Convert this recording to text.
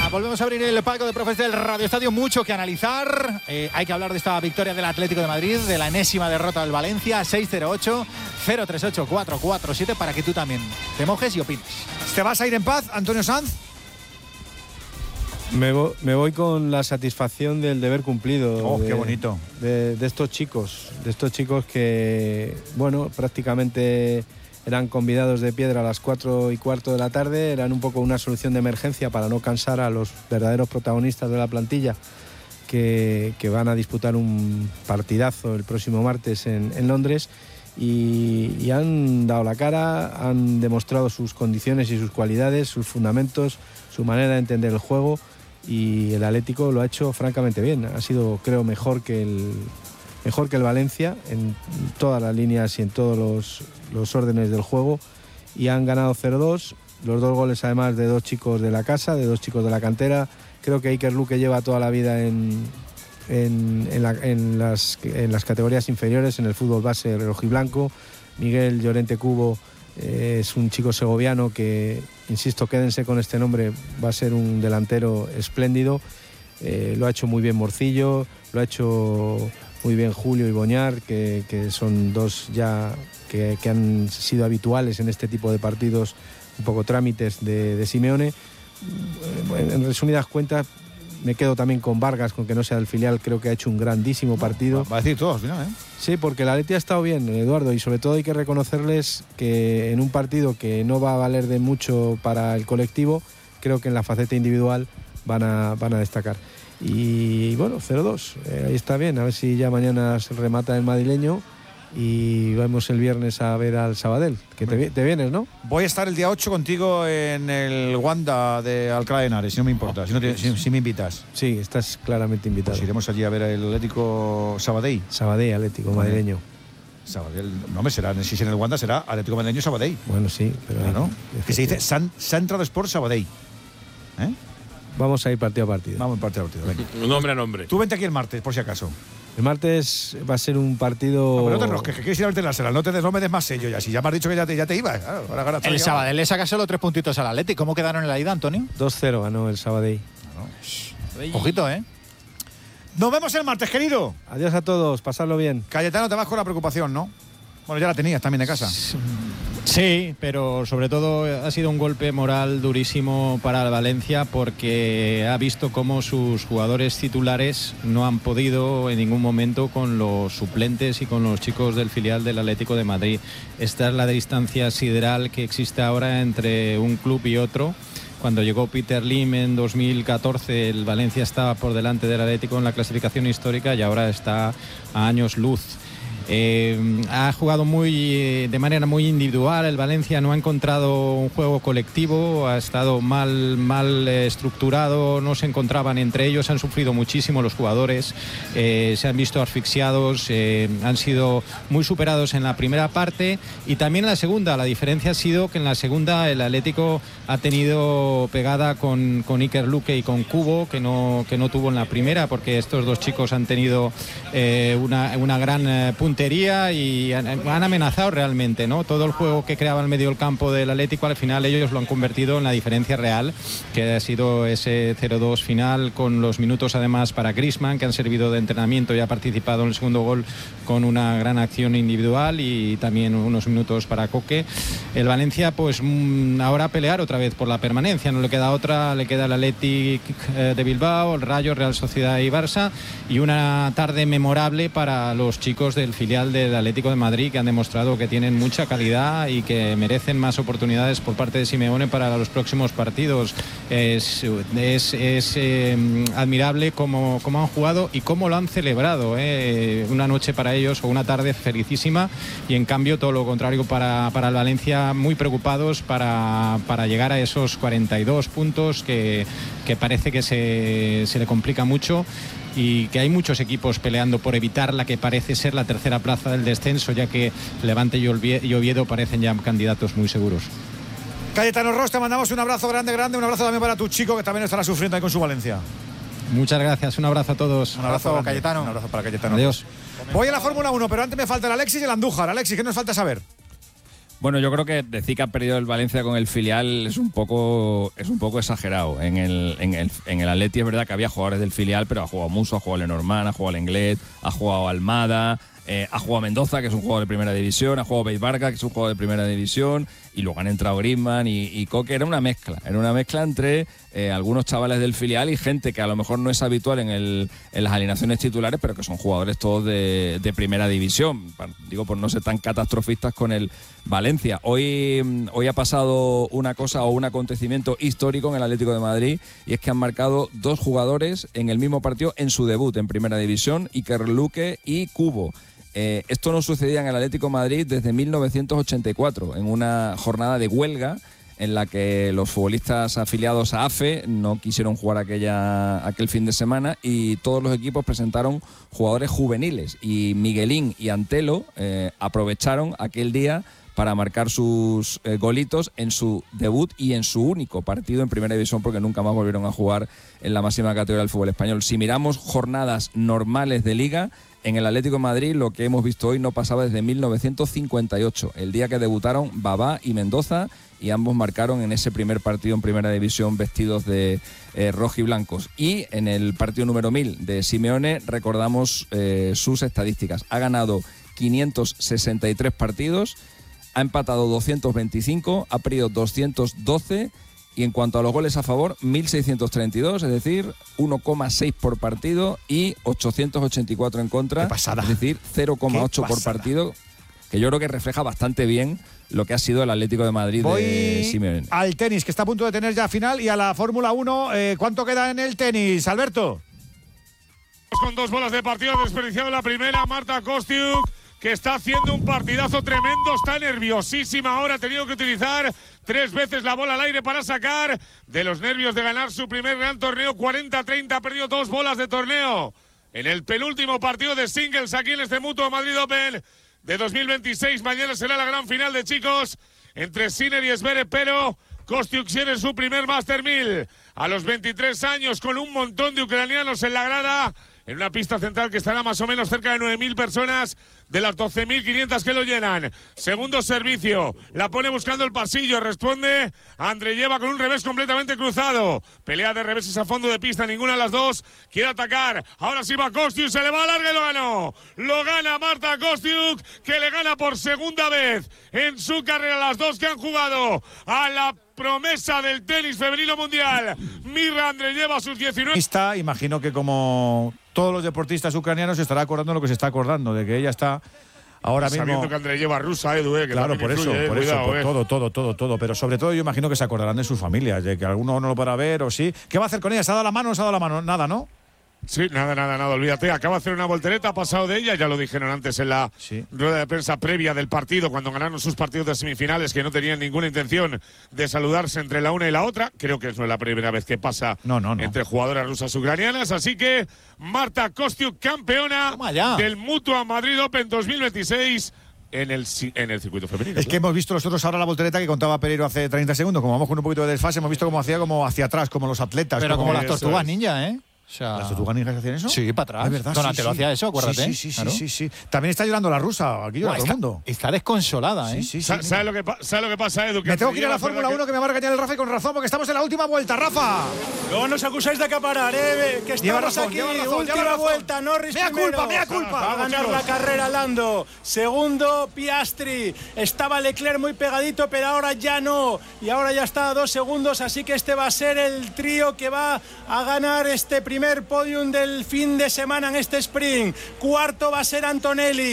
volvemos a abrir el palco de profes del Radio Estadio. Mucho que analizar. Hay que hablar de esta victoria del Atlético de Madrid, de la enésima derrota del Valencia, 608-038-447, para que tú también te mojes y opines. ¿Te vas a ir en paz, Antonio Sanz? Me voy con la satisfacción del deber cumplido. Qué bonito. De estos chicos que, bueno, prácticamente eran convidados de piedra a las 4:15 de la tarde. Eran un poco una solución de emergencia para no cansar a los verdaderos protagonistas de la plantilla que van a disputar un partidazo el próximo martes en Londres. Y han dado la cara, han demostrado sus condiciones y sus cualidades, sus fundamentos, su manera de entender el juego. Y el Atlético lo ha hecho francamente bien. Ha sido, creo, mejor que el Valencia en todas las líneas y en todos los órdenes del juego. Y han ganado 0-2. Los 2 goles, además, de 2 chicos de la casa, de 2 chicos de la cantera. Creo que Iker Luque lleva toda la vida en las categorías inferiores, en el fútbol base rojiblanco. Miguel Llorente Cubo es un chico segoviano que, insisto, quédense con este nombre, va a ser un delantero espléndido. Lo ha hecho muy bien Morcillo, lo ha hecho muy bien Julio y Boñar, que son 2 ya que han sido habituales en este tipo de partidos, un poco trámites de Simeone. En resumidas cuentas, me quedo también con Vargas, con que no sea del filial. Creo que ha hecho un grandísimo partido. Va a decir todo al final, ¿eh? Sí, porque la Atleti ha estado bien, Eduardo, y sobre todo hay que reconocerles que en un partido que no va a valer de mucho para el colectivo, creo que en la faceta individual van a destacar. Y bueno, 0-2, ahí está bien. A ver si ya mañana se remata el madrileño y vamos el viernes a ver al Sabadell, que te vienes, ¿no? Voy a estar el día 8 contigo en el Wanda de Alcalá de Henares, si no me importa, si me invitas. Sí, estás claramente invitado. Pues iremos allí a ver el Atlético Sabadell. Sabadell, Atlético madrileño. Sabadell, no me será, si es en el Wanda será Atlético Madrileño Sabadell. Bueno, sí, pero claro, que se dice Central Sport Sabadell. Vamos a ir partido a partido. Vamos partido a partido, venga. Nombre a nombre. Tú vente aquí el martes, por si acaso. El martes va a ser un partido... No, pero no te enrosques, que quieres ir a verte en la sala. No me des más sello ya. Si ya me has dicho que ya te ibas. Claro, ahora el Sabadell le saca solo 3 puntitos al Atlético. ¿Cómo quedaron en la ida, Antonio? 2-0 ganó el Sabadell. Ojito, ¿eh? Nos vemos el martes, querido. Adiós a todos, pasadlo bien. Cayetano, te vas con la preocupación, ¿no? Bueno, ya la tenías también de casa. Sí, pero sobre todo ha sido un golpe moral durísimo para el Valencia, porque ha visto cómo sus jugadores titulares no han podido en ningún momento con los suplentes y con los chicos del filial del Atlético de Madrid. Esta es la distancia sideral que existe ahora entre un club y otro. Cuando llegó Peter Lim en 2014, el Valencia estaba por delante del Atlético en la clasificación histórica y ahora está a años luz. Ha jugado de manera muy individual. El Valencia no ha encontrado un juego colectivo, ha estado mal estructurado, no se encontraban entre ellos, han sufrido muchísimo los jugadores, se han visto asfixiados, han sido muy superados en la primera parte y también en la segunda. La diferencia ha sido que en la segunda el Atlético ha tenido pegada con Iker Luque y con Cubo, que no tuvo en la primera, porque estos 2 chicos han tenido una gran puntería y han amenazado realmente, ¿no? Todo el juego que creaba el medio del campo del Atlético, al final ellos lo han convertido en la diferencia real, que ha sido ese 0-2 final, con los minutos además para Griezmann, que han servido de entrenamiento y ha participado en el segundo gol con una gran acción individual, y también unos minutos para Coque. El Valencia pues ahora a pelear otra vez por la permanencia, no le queda otra, le queda el Athletic de Bilbao, el Rayo, Real Sociedad y Barça, y una tarde memorable para los chicos del filial del Atlético de Madrid, que han demostrado que tienen mucha calidad y que merecen más oportunidades por parte de Simeone para los próximos partidos. Es admirable cómo han jugado y cómo lo han celebrado, una noche para ellos o una tarde felicísima, y en cambio todo lo contrario para el Valencia, muy preocupados para llegar a esos 42 puntos que parece que se le complica mucho, y que hay muchos equipos peleando por evitar la que parece ser la tercera plaza del descenso, ya que Levante y Oviedo parecen ya candidatos muy seguros. Cayetano Ros, te mandamos un abrazo grande, un abrazo también para tu chico, que también estará sufriendo ahí con su Valencia. Muchas gracias, un abrazo a todos. Un abrazo, Cayetano. Un abrazo para Cayetano. Adiós. Voy a la Fórmula 1, pero antes me falta el Alexis y el Andújar. Alexis, ¿qué nos falta saber? Bueno, yo creo que decir que ha perdido el Valencia con el filial es un poco exagerado. En el Atleti es verdad que había jugadores del filial, pero ha jugado Musso, ha jugado Lenormand, ha jugado Lenglet, ha jugado Almada, ha jugado Mendoza, que es un jugador de primera división, ha jugado Beis Barca, que es un jugador de primera división, y luego han entrado Griezmann y Coque. Era una mezcla entre algunos chavales del filial y gente que a lo mejor no es habitual en las alineaciones titulares, pero que son jugadores todos de primera división. Digo, por no ser tan catastrofistas con el Valencia. Hoy ha pasado una cosa o un acontecimiento histórico en el Atlético de Madrid, y es que han marcado 2 jugadores en el mismo partido en su debut en primera división, Iker Luque y Kubo. Esto no sucedía en el Atlético de Madrid desde 1984, en una jornada de huelga en la que los futbolistas afiliados a AFE no quisieron jugar aquel fin de semana, y todos los equipos presentaron jugadores juveniles, y Miguelín y Antelo aprovecharon aquel día para marcar sus golitos en su debut y en su único partido en primera división, porque nunca más volvieron a jugar en la máxima categoría del fútbol español. Si miramos jornadas normales de Liga, en el Atlético de Madrid lo que hemos visto hoy no pasaba desde 1958, el día que debutaron Babá y Mendoza, y ambos marcaron en ese primer partido en primera división vestidos de rojiblancos. Y en el partido número 1000 de Simeone recordamos sus estadísticas. Ha ganado 563 partidos, ha empatado 225, ha perdido 212, y en cuanto a los goles a favor, 1.632, es decir, 1,6 por partido, y 884 en contra, es decir, 0,8 por partido, que yo creo que refleja bastante bien lo que ha sido el Atlético de Madrid de Simeone. Al tenis, que está a punto de tener ya final, y a la Fórmula 1. ¿Cuánto queda en el tenis, Alberto? Con 2 bolas de partido, desperdiciado la primera, Marta Kostyuk, que está haciendo un partidazo tremendo, está nerviosísima ahora, ha tenido que utilizar 3 veces la bola al aire para sacar de los nervios de ganar su primer gran torneo, 40-30, ha perdido 2 bolas de torneo en el penúltimo partido de singles aquí en este Mutua Madrid Open de 2026. Mañana será la gran final de chicos entre Sinner y Zverev, pero Kostyuk tiene su primer Master 1000 a los 23 años, con un montón de ucranianos en la grada, en una pista central que estará más o menos cerca de 9.000 personas de las 12.500 que lo llenan. Segundo servicio, la pone buscando el pasillo, responde Andreyeva con un revés completamente cruzado. Pelea de reveses a fondo de pista, ninguna de las dos quiere atacar. Ahora sí va Kostyuk, se le va a larga y lo ganó. Lo gana Marta Kostyuk, que le gana por segunda vez en su carrera las dos que han jugado a la promesa del tenis femenino mundial, Mirra Andreyeva, a sus 19. Imagino que, como todos los deportistas ucranianos, se estará acordando lo que se está acordando, de que ella está ahora mismo. Sabiendo que Andreyeva rusa, Edu, que claro, por eso, influye, por todo. Pero sobre todo yo imagino que se acordarán de sus familias, de que alguno no lo podrá ver o sí. ¿Qué va a hacer con ella? ¿Se ha dado la mano o no se ha dado la mano? Nada, ¿no? Sí, nada, olvídate. Acaba de hacer una voltereta, ha pasado de ella, ya lo dijeron antes en la rueda de prensa previa del partido, cuando ganaron sus partidos de semifinales, que no tenían ninguna intención de saludarse entre la una y la otra. Creo que no es la primera vez que pasa entre jugadoras rusas ucranianas. Así que Marta Kostyuk, campeona del Mutua Madrid Open 2026. En el circuito femenino. Es que hemos visto nosotros ahora la voltereta que contaba Pereiro hace 30 segundos. Como vamos con un poquito de desfase, hemos visto cómo hacía como hacia atrás, como los atletas. Pero como las tortugas ninja, ¿eh? O sea, ¿las tortugas ninjas hacían eso? Sí, para atrás. Es verdad, Donatello hacía eso, acuérdate. Sí. También está llorando la rusa, aquí llora todo el mundo. Está desconsolada, ¿eh? ¿Sabes lo que pasa, Edu? Me tengo que ir a la Fórmula 1, que me va a regañar el Rafa, y con razón, porque estamos en la última vuelta, Rafa. No nos acusáis de acaparar, que estamos aquí, última vuelta, Norris primero. Mea culpa. Va a ganar la carrera Lando. Segundo, Piastri. Estaba Leclerc muy pegadito, pero ahora ya no. Y ahora ya está a 2 segundos, así que este va a ser el trío que va a ganar este primer podium del fin de semana en este sprint. Cuarto va a ser Antonelli.